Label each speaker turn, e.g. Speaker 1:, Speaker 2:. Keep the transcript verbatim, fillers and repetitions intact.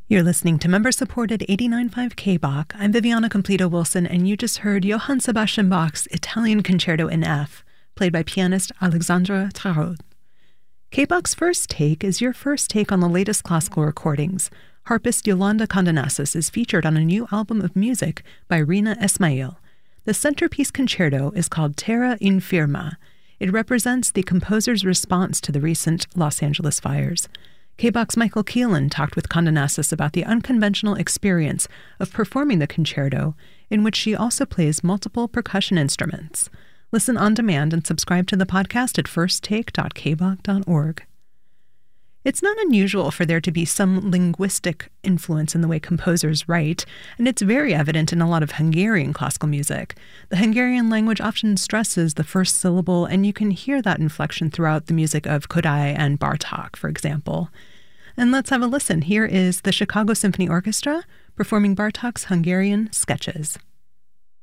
Speaker 1: You're listening to member-supported eighty-nine point five K B O C. I'm Viviana Completo Wilson, and you just heard Johann Sebastian Bach's Italian Concerto in F, played by pianist Alexandra Tarot. K B O C's First Take is your first take on the latest classical recordings. Harpist Yolanda Condenasas is featured on a new album of music by Rina Esmail. The centerpiece concerto is called Terra Infirma. It represents the composer's response to the recent Los Angeles fires. K B O C's Michael Keelan talked with Condenasas about the unconventional experience of performing the concerto, in which she also plays multiple percussion instruments. Listen on demand and subscribe to the podcast at first take dot k b o c dot org. It's not unusual for there to be some linguistic influence in the way composers write, and it's very evident in a lot of Hungarian classical music. The Hungarian language often stresses the first syllable, and you can hear that inflection throughout the music of Kodály and Bartók, for example. And let's have a listen. Here is the Chicago Symphony Orchestra performing Bartók's Hungarian Sketches.